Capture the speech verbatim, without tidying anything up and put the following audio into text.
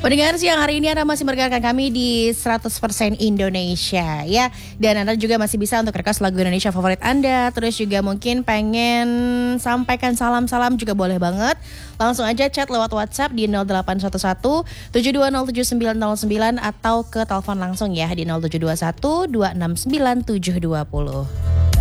Pendengar siang hari ini Anda masih mendengarkan kami di seratus persen Indonesia ya. Dan Anda juga masih bisa untuk request lagu Indonesia favorit Anda. Terus juga mungkin pengen sampaikan salam-salam juga boleh banget. Langsung aja chat lewat WhatsApp di nol delapan satu satu tujuh dua nol tujuh sembilan nol sembilan atau ke telepon langsung ya di nol tujuh dua satu dua enam sembilan tujuh dua nol.